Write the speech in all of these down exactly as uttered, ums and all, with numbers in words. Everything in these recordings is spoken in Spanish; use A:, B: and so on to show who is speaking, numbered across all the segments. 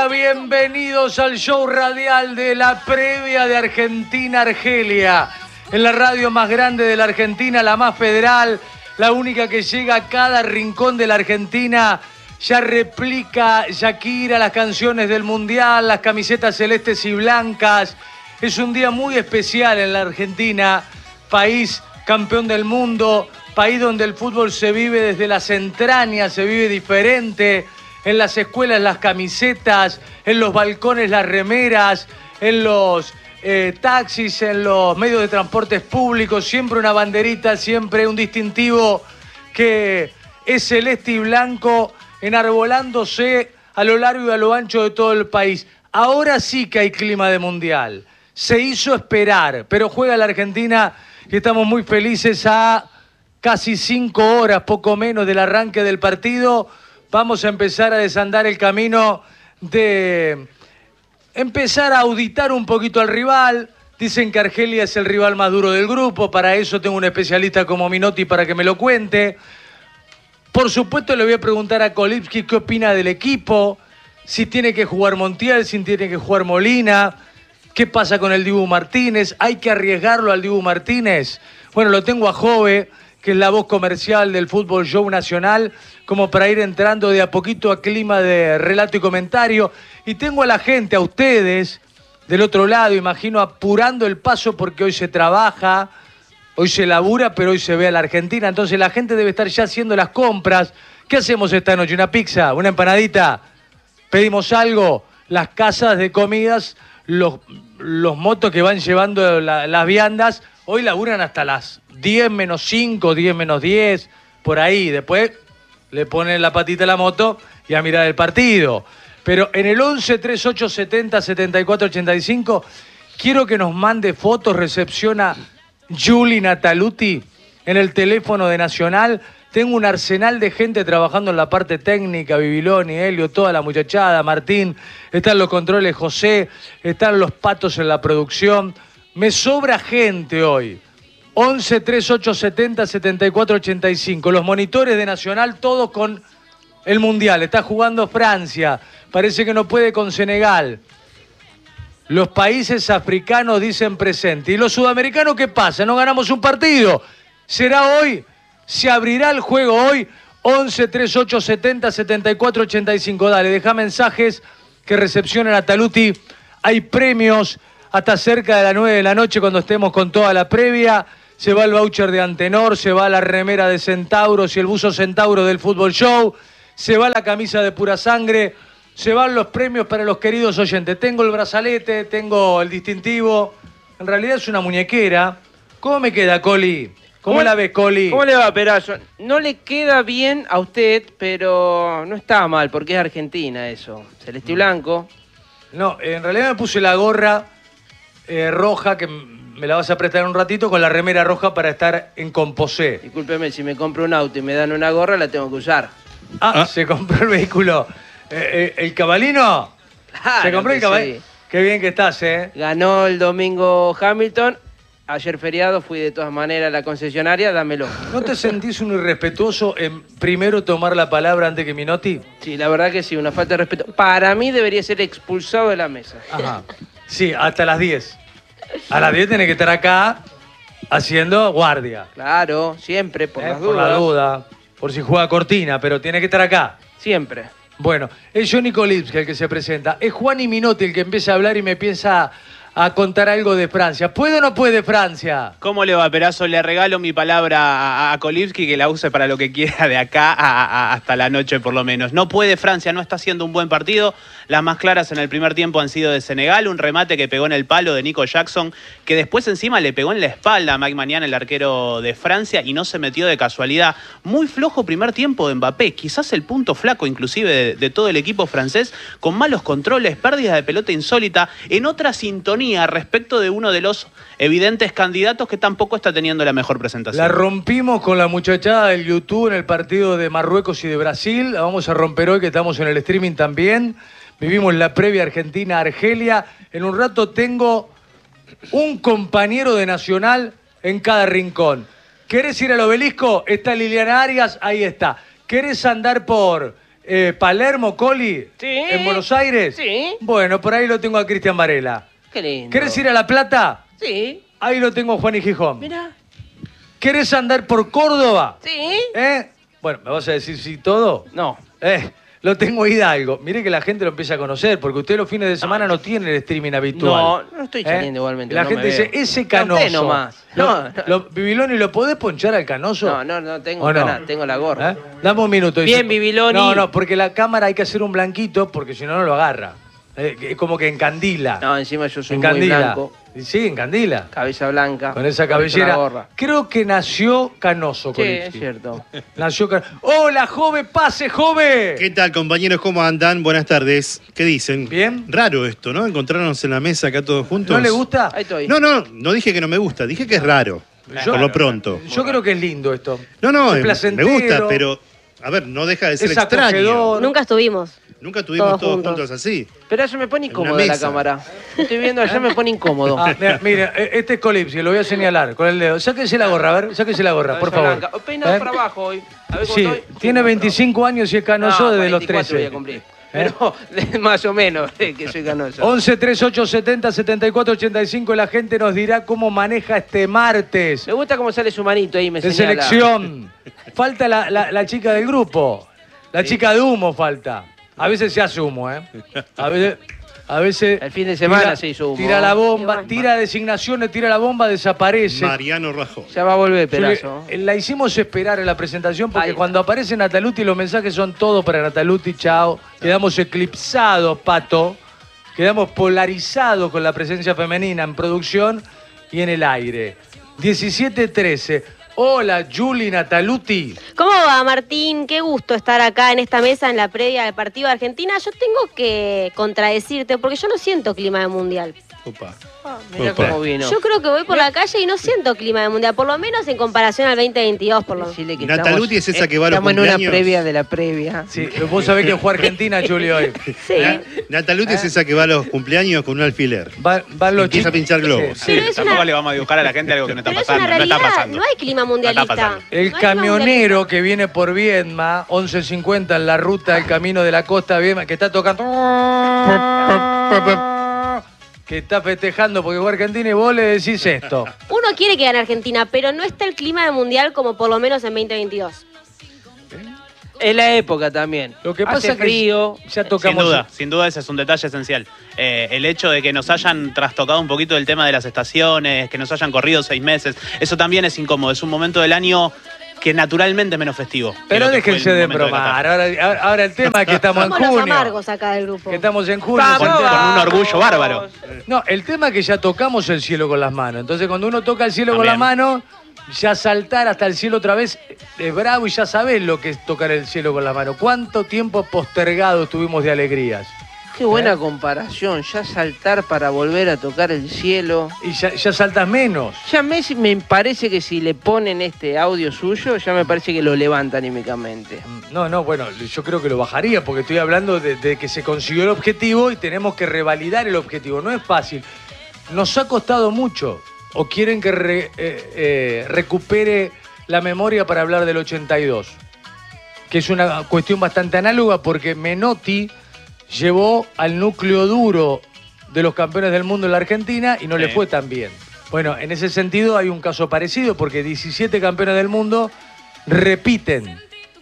A: Hola, bienvenidos al show radial de la previa de Argentina-Argelia. En la radio más grande de la Argentina, la más federal, la única que llega a cada rincón de la Argentina. Ya replica Shakira las canciones del Mundial, las camisetas celestes y blancas. Es un día muy especial en la Argentina, país campeón del mundo, país donde el fútbol se vive desde las entrañas, se vive diferente. En las escuelas las camisetas, en los balcones las remeras, en los eh, taxis, en los medios de transportes públicos, siempre una banderita, siempre un distintivo que es celeste y blanco, enarbolándose a lo largo y a lo ancho de todo el país. Ahora sí que hay clima de mundial. Se hizo esperar, pero juega la Argentina y estamos muy felices a casi cinco horas, poco menos del arranque del partido. Vamos a empezar a desandar el camino de empezar a auditar un poquito al rival. Dicen que Argelia es el rival más duro del grupo. Para eso tengo un especialista como Minotti para que me lo cuente. Por supuesto le voy a preguntar a Kolibski qué opina del equipo, si tiene que jugar Montiel, si tiene que jugar Molina, qué pasa con el Dibu Martínez, hay que arriesgarlo al Dibu Martínez. Bueno, lo tengo a Jove, que es la voz comercial del Fútbol Show Nacional, como para ir entrando de a poquito a clima de relato y comentario. Y tengo a la gente, a ustedes, del otro lado, imagino, apurando el paso porque hoy se trabaja, hoy se labura, pero hoy se ve a la Argentina. Entonces la gente debe estar ya haciendo las compras. ¿Qué hacemos esta noche? ¿Una pizza? ¿Una empanadita? ¿Pedimos algo? Las casas de comidas, los, los motos que van llevando la, las viandas, hoy laburan hasta las diez menos cinco, diez menos diez, por ahí. Después le ponen la patita a la moto y a mirar el partido. Pero en el once, treinta y ocho, setenta, setenta y cuatro, ochenta y cinco, quiero que nos mande fotos, recepciona Juli Nataluti en el teléfono de Nacional. Tengo un arsenal de gente trabajando en la parte técnica, Bibiloni, Helio, toda la muchachada, Martín, están los controles, José, están los patos en la producción. Me sobra gente hoy. once, treinta y ocho, setenta, setenta y cuatro, ochenta y cinco. Los monitores de Nacional, todos con el Mundial. Está jugando Francia. Parece que no puede con Senegal. Los países africanos dicen presente. ¿Y los sudamericanos qué pasa? ¿No ganamos un partido? ¿Será hoy? ¿Se abrirá el juego hoy? once, treinta y ocho, setenta, setenta y cuatro, ochenta y cinco. Dale, deja mensajes que recepcionen a Taluti. Hay premios hasta cerca de las nueve de la noche cuando estemos con toda la previa. Se va el voucher de Antenor, se va la remera de Centauros y el buzo Centauro del Fútbol Show, se va la camisa de Pura Sangre, se van los premios para los queridos oyentes. Tengo el brazalete, tengo el distintivo. En realidad es una muñequera. ¿Cómo me queda, Coli? ¿Cómo, ¿Cómo la ves, Coli?
B: ¿Cómo le va, Perazo? No le queda bien a usted, pero no está mal, porque es Argentina eso. Celeste y blanco.
A: No, en realidad me puse la gorra eh, roja, que me la vas a prestar un ratito, con la remera roja para estar en composé.
B: Discúlpeme, si me compro un auto y me dan una gorra, la tengo que usar.
A: Ah, ¿Ah? Se compró el vehículo. Eh, eh, ¿El cabalino?
B: Claro,
A: ¿Se compró el cabalino? Sí. Qué bien que estás, ¿eh?
B: Ganó el domingo Hamilton. Ayer feriado fui de todas maneras a la concesionaria, dámelo.
A: ¿No te sentís un irrespetuoso en primero tomar la palabra antes que Minotti?
B: Sí, la verdad que sí, una falta de respeto. Para mí debería ser expulsado de la mesa.
A: Ajá. Sí, hasta las diez. A las diez tenés que estar acá haciendo guardia.
B: Claro, siempre, por
A: eh,
B: las
A: por
B: dudas.
A: Por la duda, por si juega cortina, pero tiene que estar acá.
B: Siempre.
A: Bueno, es Johnny Kolibski el que se presenta. Es Juan y Minotti el que empieza a hablar y me empieza a contar algo de Francia. ¿Puede o no puede Francia?
C: ¿Cómo le va, Perazo? Le regalo mi palabra a, a Kolibski, que la use para lo que quiera de acá a, a, hasta la noche por lo menos. No puede Francia, no está haciendo un buen partido. Las más claras en el primer tiempo han sido de Senegal, un remate que pegó en el palo de Nico Jackson, que después encima le pegó en la espalda a Mike Maignan, el arquero de Francia, y no se metió de casualidad. Muy flojo primer tiempo de Mbappé, quizás el punto flaco inclusive de, de todo el equipo francés, con malos controles, pérdidas de pelota insólita, en otra sintonía respecto de uno de los evidentes candidatos que tampoco está teniendo la mejor presentación.
A: La rompimos con la muchachada del YouTube en el partido de Marruecos y de Brasil. La vamos a romper hoy que estamos en el streaming también. Vivimos la previa Argentina-Argelia. En un rato tengo un compañero de Nacional en cada rincón. ¿Querés ir al obelisco? Está Liliana Arias, ahí está. ¿Querés andar por Eh, Palermo, Coli,
B: Sí.
A: en Buenos Aires.
B: Sí.
A: Bueno, por ahí lo tengo a Cristian Varela.
B: Qué lindo.
A: ¿Querés ir a La Plata?
B: Sí.
A: Ahí lo tengo a Juan y Gijón.
B: Mirá.
A: ¿Querés andar por Córdoba?
B: Sí.
A: ¿Eh? Bueno, ¿me vas a decir sí todo?
B: No.
A: Eh, lo tengo a Hidalgo. Mire que la gente lo empieza a conocer, porque usted los fines de semana no tiene el streaming habitual.
B: No, no estoy
A: ¿Eh?
B: saliendo igualmente.
A: La
B: no
A: gente
B: me
A: dice,
B: veo.
A: ese
B: No,
A: Canoso.
B: usted nomás.
A: Lo-
B: No, no.
A: lo- Bibiloni, ¿lo podés ponchar al Canoso?
B: No, no, no tengo
A: ¿O no?
B: canal, tengo la gorra.
A: ¿Eh? Dame un minuto.
B: Bien, Bibiloni.
A: No, no, porque la cámara hay que hacer un blanquito, porque si no, no lo agarra. Eh, Es como que encandila.
B: No, encima yo soy muy
A: encandila.
B: blanco,
A: Sí, encandila.
B: cabeza blanca.
A: Con esa
B: parezco una
A: cabellera.
B: gorra.
A: Creo que nació Canoso,
B: Sí,
A: Kolipsky.
B: es cierto.
A: Nació Canoso. ¡Hola, joven! ¡Pase, joven!
D: ¿Qué tal, compañeros? ¿Cómo andan? Buenas tardes. ¿Qué dicen?
A: Bien.
D: Raro esto, ¿no? Encontrarnos en la mesa acá todos juntos.
A: ¿No le gusta?
B: Ahí estoy.
D: No, no, no dije que no me gusta, dije que es raro.
A: Yo-
D: por lo pronto.
A: Yo creo que es lindo esto.
D: No, no,
A: Es
D: eh, me
A: placentero,
D: gusta, pero, a ver, no deja de ser
A: es
D: extraño.
A: acogedor.
E: Nunca estuvimos.
D: Nunca estuvimos
E: Todos
D: todos,
E: juntos.
D: juntos así.
B: Pero eso me pone
D: En
B: incómodo
D: una
B: la
D: mesa.
B: cámara. Estoy viendo allá, me pone incómodo.
A: Ah, mira, mire, eh, este es Kolipsky, lo voy a señalar con el dedo. Sáquese la gorra, a ver, sáquese la gorra, por
B: Cabeza
A: favor.
B: blanca. Peinado
A: ¿Eh?
B: para abajo hoy. A ver cómo
A: Sí,
B: estoy.
A: tiene
B: Sí,
A: veinticinco años y es canoso
B: no,
A: desde los
B: veinticuatro
A: trece.
B: voy a cumplir. Pero más o menos eh, que soy canoso.
A: once, treinta y ocho, setenta, setenta y cuatro, ochenta y cinco, la gente nos dirá cómo maneja este martes
B: Me gusta cómo sale su manito ahí, me
A: de
B: señala.
A: selección. Falta la, la- la chica del grupo, la chica de humo falta. A veces se hace humo, ¿eh? A veces... A veces
B: El fin de semana se hizo humo.
A: Tira la bomba,
E: Qué
A: tira designaciones, tira la bomba, desaparece.
D: Mariano Rajoy.
B: Ya va a volver,
A: Yo le-
B: pedazo.
A: eh, la hicimos esperar en la presentación porque
B: Ahí.
A: cuando aparece Nataluti los mensajes son todos para Nataluti, chao. Quedamos eclipsados, Pato. Quedamos polarizados con la presencia femenina en producción y en el aire. diecisiete trece. Hola, Juli Nataluti.
E: ¿Cómo va, Martín? Qué gusto estar acá en esta mesa en la previa del partido de Argentina. Yo tengo que contradecirte porque yo no siento clima de mundial.
D: Opa.
B: Ah, mirá
D: Opa.
B: cómo vino.
E: Yo creo que voy por la calle y no siento clima de mundial, por lo menos en comparación al veinte veintidós, por lo menos.
B: Decirle que
D: Nataluti
B: estamos-
D: es esa que va a los
B: Estamos en una
D: cumpleaños.
B: previa de la previa.
A: Sí, vos sabés que fue Argentina, Juli, hoy.
E: Sí.
D: Na- Nataluti es esa que va a los cumpleaños con un alfiler.
A: Va- van los
D: Empieza a
A: chicos-
D: pinchar globos.
A: Sí,
E: Pero
A: sí.
E: es
C: Tampoco
E: una-
C: le vamos a dibujar a la gente algo que no está
E: Pero es
C: pasando.
E: una
C: No
E: realidad,
C: está pasando.
E: no hay clima mundialista.
C: pasando.
A: El
E: No hay clima
A: camionero
E: mundialista.
A: que viene por Viedma, once cincuenta en la ruta del camino de la costa de Viedma, que está tocando... que está festejando porque fue Argentina y vos le decís esto.
E: Uno quiere que gane Argentina, pero no está el clima de mundial como por lo menos en veinte veintidós.
B: Es la época también.
A: Lo que
B: Hace
A: pasa es que
B: frío.
A: ya
C: Sin
A: tocamos...
C: duda, sin duda ese es un detalle esencial. Eh, el hecho de que nos hayan trastocado un poquito el tema de las estaciones, que nos hayan corrido seis meses, eso también es incómodo. Es un momento del año que naturalmente es menos festivo. que
A: Pero
C: lo que fue el
A: déjense de
C: momento
A: bromar.
C: Qatar.
A: Ahora, ahora- ahora el tema es que estamos en
E: Somos los
A: junio.
E: amargos acá del grupo.
A: Que estamos en junio.
B: ¡Vamos!
C: Con- con un orgullo bárbaro.
A: No, el tema es que ya tocamos el cielo con las manos. Entonces, cuando uno toca el cielo con
C: También.
A: las manos, ya saltar hasta el cielo otra vez es bravo y ya sabés lo que es tocar el cielo con las manos. ¿Cuánto tiempo postergado estuvimos de alegrías?
B: Qué buena comparación. Ya saltar para volver a tocar el cielo.
A: Y ya, ya saltas menos.
B: Ya Messi me parece que si le ponen este audio suyo, ya me parece que lo levanta anímicamente.
A: No, no, bueno, yo creo que lo bajaría porque estoy hablando de, de que se consiguió el objetivo y tenemos que revalidar el objetivo. No es fácil. Nos ha costado mucho. ¿O quieren que re- eh, eh, recupere la memoria para hablar del ochenta y dos? Que es una cuestión bastante análoga porque Menotti llevó al núcleo duro de los campeones del mundo en la Argentina y no le
C: Sí.
A: fue tan bien. Bueno, en ese sentido hay un caso parecido porque diecisiete campeones del mundo repiten.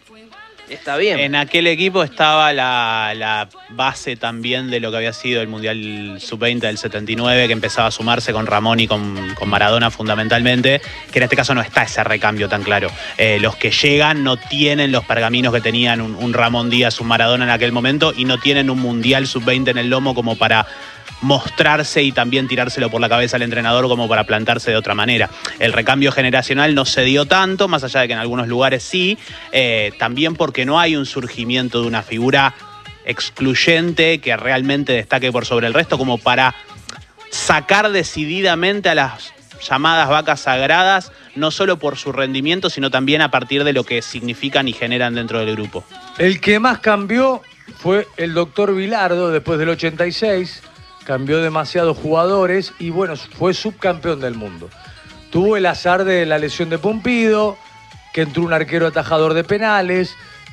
B: Está bien.
C: En aquel equipo estaba la, la base también de lo que había sido el Mundial sub veinte del setenta y nueve, que empezaba a sumarse con Ramón y con, con Maradona fundamentalmente, que en este caso no está ese recambio tan claro. Eh, los que llegan no tienen los pergaminos que tenían un, un Ramón Díaz, un Maradona en aquel momento, y no tienen un Mundial sub veinte en el lomo como para mostrarse y también tirárselo por la cabeza al entrenador como para plantarse de otra manera. El recambio generacional no se dio tanto, más allá de que en algunos lugares sí, eh, también porque no hay un surgimiento de una figura excluyente que realmente destaque por sobre el resto como para sacar decididamente a las llamadas vacas sagradas, no solo por su rendimiento, sino también a partir de lo que significan y generan dentro del grupo.
A: El que más cambió fue el doctor Bilardo después del ochenta y seis. Cambió demasiados jugadores y bueno, fue subcampeón del mundo. Tuvo el azar de la lesión de Pumpido, que entró un arquero atajador de penales,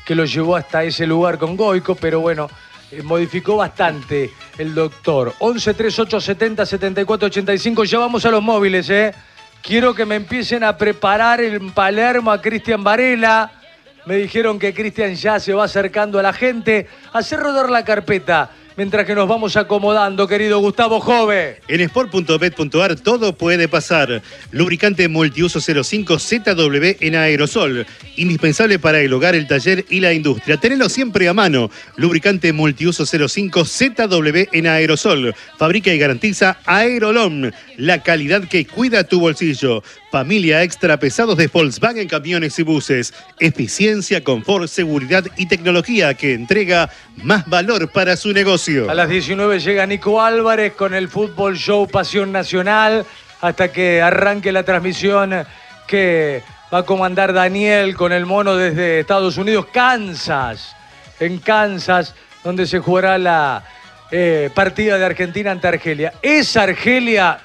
A: que lo llevó hasta ese lugar con Goico, pero bueno, eh, modificó bastante el doctor. once treinta y ocho setenta setenta y cuatro ochenta y cinco, ya vamos a los móviles, ¿eh? Quiero que me empiecen a preparar en Palermo a Cristian Varela. Me dijeron que Cristian ya se va acercando a la gente. Hacer rodar la carpeta mientras que nos vamos acomodando, querido Gustavo Jove.
D: En sport punto bet punto ar todo puede pasar. Lubricante multiuso cero cinco Z W en aerosol. Indispensable para el hogar, el taller y la industria. Tenelo siempre a mano. Lubricante multiuso cero cinco Z W en aerosol. Fabrica y garantiza Aerolom. La calidad que cuida tu bolsillo. Familia extra pesados de Volkswagen Camiones y Buses. Eficiencia, confort, seguridad y tecnología que entrega más valor para su negocio.
A: A las diecinueve llega Nico Álvarez con el Fútbol Show Pasión Nacional hasta que arranque la transmisión que va a comandar Daniel con el mono desde Estados Unidos, Kansas, en Kansas, donde se jugará la eh, partida de Argentina ante Argelia. ¿Es Argelia?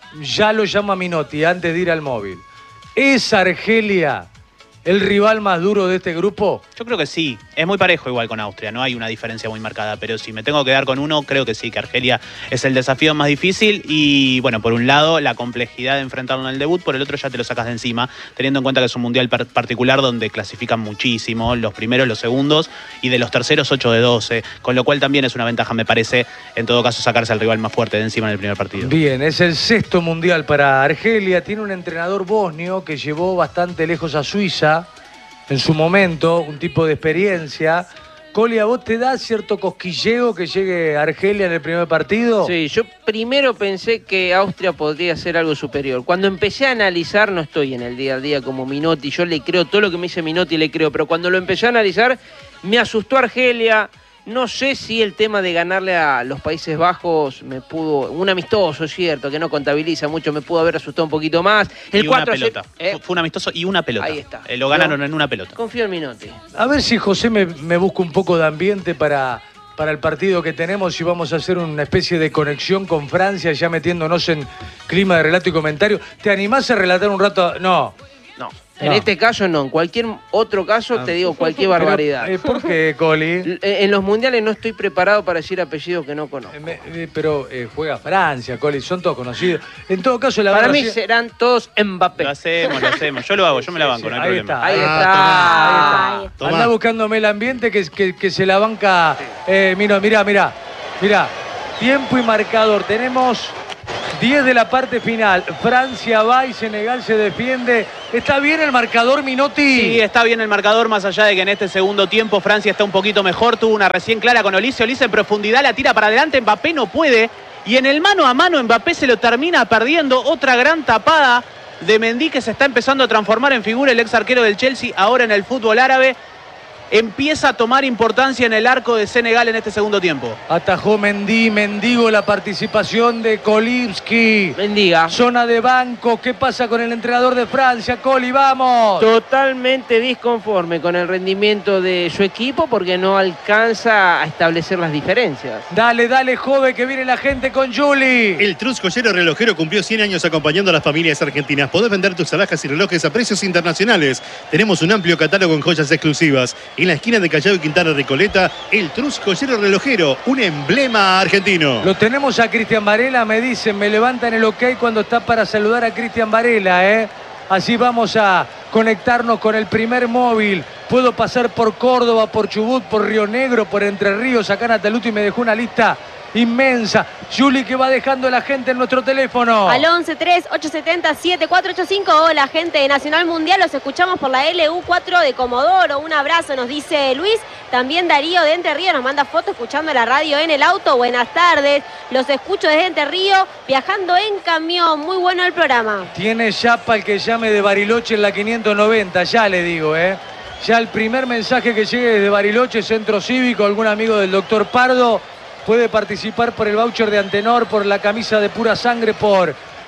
A: Ya lo llama Minotti antes de ir al móvil. ¿Es Argelia el rival más duro de este grupo?
C: Yo creo que sí. Es muy parejo igual con Austria, no hay una diferencia muy marcada, pero si me tengo que dar con uno, creo que sí, que Argelia es el desafío más difícil y, bueno, por un lado, la complejidad de enfrentarlo en el debut, por el otro ya te lo sacas de encima, teniendo en cuenta que es un mundial particular donde clasifican muchísimo, los primeros, los segundos, y de los terceros, ocho de doce, con lo cual también es una ventaja, me parece, en todo caso, sacarse al rival más fuerte de encima en el primer partido.
A: Bien, es el sexto mundial para Argelia, tiene un entrenador bosnio que llevó bastante lejos a Suiza, en su momento, un tipo de experiencia. Coli, ¿a vos te da cierto cosquilleo que llegue Argelia en el primer partido?
B: Sí, yo primero pensé que Austria podría ser algo superior. Cuando empecé a analizar, no estoy en el día a día como Minotti, yo le creo, todo lo que me dice Minotti le creo, pero cuando lo empecé a analizar, me asustó Argelia. No sé si el tema de ganarle a los Países Bajos me pudo... Un amistoso, cierto, que no contabiliza mucho, me pudo haber asustado un poquito más. El
C: y una
B: cuatro a cero,
C: pelota.
B: ¿eh?
C: Fue un amistoso y una pelota.
B: Ahí está.
C: Eh, lo ganaron
B: No,
C: en una pelota.
B: confío en Minotti.
A: A ver si José me, me busca un poco de ambiente para, para el partido que tenemos y vamos a hacer una especie de conexión con Francia, ya metiéndonos en clima de relato y comentario. ¿Te animás a relatar un rato? No.
B: No. En
A: No.
B: este caso no, en cualquier otro caso te digo cualquier
A: Pero,
B: barbaridad.
A: eh, ¿Por qué, Coli?
B: En los mundiales no estoy preparado para decir apellidos que no conozco.
A: Eh, me- eh, pero eh, juega Francia, Coli, son todos conocidos. En todo caso, la
B: Para
A: verdad...
B: mí serán todos Mbappé.
C: Lo hacemos, lo hacemos. Yo lo hago, yo me la banco,
A: Sí,
C: no hay
A: ahí
C: problema.
A: está.
B: Ahí
D: Ah,
B: está.
E: Ahí está.
D: Tomá.
A: Anda buscándome el ambiente que, que, que se la banca. Eh, mira, mira, mira. Mira. Tiempo y marcador. Tenemos diez de la parte final. Francia va y Senegal se defiende. ¿Está bien el marcador, Minotti?
C: Sí, está bien el marcador, más allá de que en este segundo tiempo Francia está un poquito mejor. Tuvo una recién clara con Olise. Olise en profundidad la tira para adelante. Mbappé no puede. Y en el mano a mano Mbappé se lo termina perdiendo. Otra gran tapada de Mendy que se está empezando a transformar en figura, el ex arquero del Chelsea, ahora en el fútbol árabe. Empieza a tomar importancia en el arco de Senegal en este segundo tiempo.
A: Atajó Mendy, Mendigo la participación de Kolibski.
B: Bendiga.
A: Zona de banco. ¿Qué pasa con el entrenador de Francia? Coli, vamos.
B: Totalmente disconforme con el rendimiento de su equipo porque no alcanza a establecer las diferencias.
A: Dale, dale, joven, que viene la gente con Juli.
D: El Trus Joyero Relojero cumplió cien años acompañando a las familias argentinas. Podés vender tus alhajas y relojes a precios internacionales. Tenemos un amplio catálogo en joyas exclusivas. En la esquina de Callao y Quintana Recoleta, el Trus Joyero Relojero, un emblema argentino.
A: Lo tenemos a Cristian Varela, me dicen, me levantan el ok cuando está para saludar a Cristian Varela, ¿eh? Así vamos a conectarnos con el primer móvil. Puedo pasar por Córdoba, por Chubut, por Río Negro, por Entre Ríos. Acá Nataluti me dejó una lista inmensa. Juli, que va dejando la gente en nuestro teléfono.
E: Al once tres ocho siete cero siete cuatro ocho cinco. Hola, gente de Nacional Mundial. Los escuchamos por la L U cuatro de Comodoro. Un abrazo, nos dice Luis. También Darío de Entre Ríos nos manda fotos escuchando la radio en el auto. Buenas tardes. Los escucho desde Entre Ríos, viajando en camión. Muy bueno el programa.
A: Tiene ya para el que llame de Bariloche en la quinientos noventa, ya le digo, ¿eh? Ya el primer mensaje que llegue desde Bariloche, Centro Cívico, algún amigo del doctor Pardo, puede participar por el voucher de Antenor, por la camisa de pura sangre, por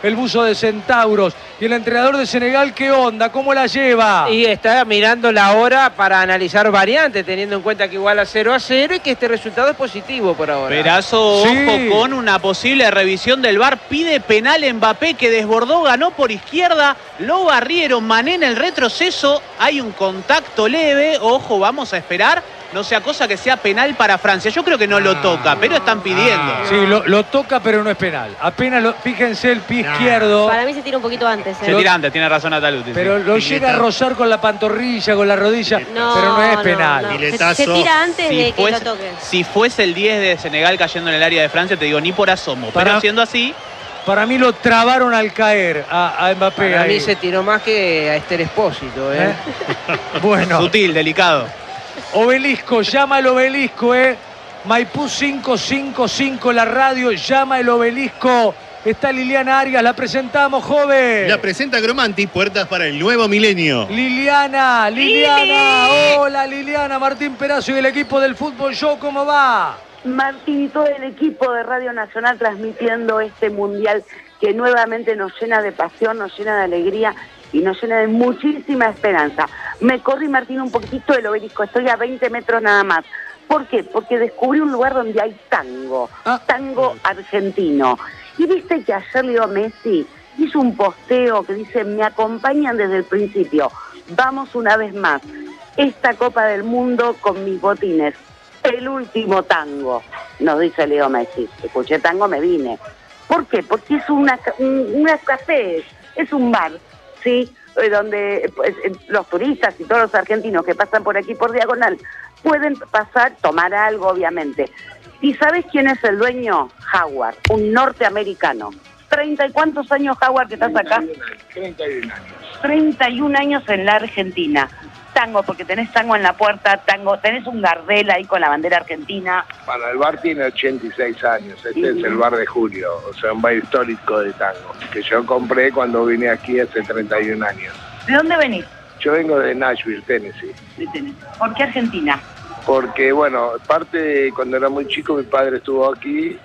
A: el buzo de Centauros. Y el entrenador de Senegal, ¿qué onda? ¿Cómo la lleva?
B: Y está mirando la hora para analizar variantes, teniendo en cuenta que igual a cero a cero y que este resultado es positivo por ahora.
C: Perazo,
A: Sí.
C: ojo con una posible revisión del V A R. Pide penal Mbappé, que desbordó, ganó por izquierda, lo barrieron, Mané en el retroceso, hay un contacto leve, ojo, vamos a esperar. No sea cosa que sea penal para Francia. Yo creo que no lo toca, pero están pidiendo.
A: Sí, lo, lo toca, pero no es penal. Apenas, lo, fíjense el pie izquierdo,
E: Para mí se tira un poquito antes. ¿eh?
C: Se tira antes, tiene razón Ataluti.
A: pero lo
D: Pileta.
A: llega a rozar con la pantorrilla, con la rodilla,
E: No,
A: pero no es penal.
E: no. Se,
D: Piletazo.
E: se tira antes
C: Si
E: de que
C: fuese,
E: lo toque.
C: si fuese el diez de Senegal cayendo en el área de Francia, te digo, ni por asomo.
A: Para-
C: Pero siendo así,
A: Para mí lo trabaron al caer a, a Mbappé.
B: Para
A: ahí.
B: mí se tiró más que a Esther Espósito, ¿eh?
A: ¿Eh? Bueno,
C: sutil, delicado.
A: Obelisco, llama el Obelisco, ¿eh? Maipú cinco cinco cinco, la radio, llama el Obelisco. Está Liliana Arias, la presentamos, joven.
D: La presenta Gromanti, puertas para el nuevo milenio.
A: Liliana, Liliana, hola Liliana, Martín Perazo y el equipo del Fútbol Show, ¿cómo va?
F: Martín y todo el equipo de Radio Nacional transmitiendo este mundial que nuevamente nos llena de pasión, nos llena de alegría y nos llena de muchísima esperanza. Me corrí, Martín, un poquitito del Obelisco, estoy a veinte metros nada más. ¿Por qué? Porque descubrí un lugar donde hay tango,
A: Ah.
F: tango argentino. Y viste que ayer Leo Messi hizo un posteo que dice, me acompañan desde el principio, vamos una vez más, esta Copa del Mundo con mis botines, el último tango, nos dice Leo Messi. Escuché tango, me vine. ¿Por qué? Porque es una, un, una café, es un bar, ¿sí? Eh, donde pues, eh, los turistas y todos los argentinos que pasan por aquí por diagonal pueden pasar, tomar algo, obviamente. ¿Y sabes quién es el dueño? Howard, un norteamericano. ¿Treinta y cuántos años, Howard, que estás acá?
G: treinta y un años.
F: treinta y un años en la Argentina. Tango, porque tenés tango en la puerta, tango, tenés un Gardel ahí con la bandera argentina.
G: Bueno, el bar tiene ochenta y seis años. Este es el bar de Julio, o sea, un bar histórico de tango, que yo compré cuando vine aquí hace treinta y un años.
F: ¿De dónde venís?
G: Yo vengo de Nashville, Tennessee,
F: De Tennessee. ¿Por qué Argentina?
G: porque, bueno, parte de cuando era muy chico, mi padre estuvo aquí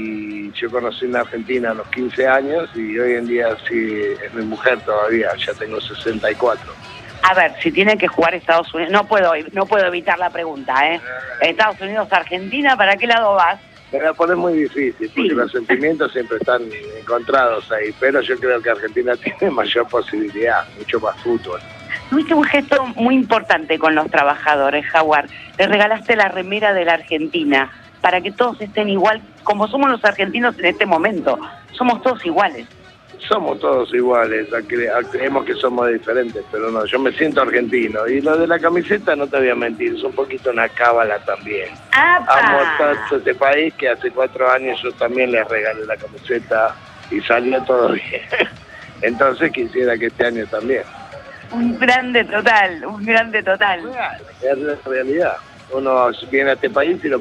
G: y yo conocí en Argentina a los quince años y hoy en día sí es mi mujer todavía, ya tengo sesenta y cuatro.
F: A ver, si tiene que jugar Estados Unidos, no puedo, no puedo evitar la pregunta, ¿eh? Estados Unidos, Argentina, ¿para qué lado vas?
G: Me la pones muy difícil, porque
F: Sí.
G: los sentimientos siempre están encontrados ahí, pero yo creo que Argentina tiene mayor posibilidad, mucho más fútbol.
F: Tuviste un gesto muy importante con los trabajadores, Howard. Le regalaste la remera de la Argentina para que todos estén igual, como somos los argentinos en este momento. Somos todos iguales.
G: Somos todos iguales, cre- creemos que somos diferentes, pero no, yo me siento argentino. Y lo de la camiseta, no te voy a mentir, es un poquito una cábala también. Amo tanto este país que hace cuatro años yo también les regalé la camiseta y salió todo bien. Entonces quisiera que este año también.
F: Un grande total, un grande total.
G: Es la realidad. Uno viene a este país y lo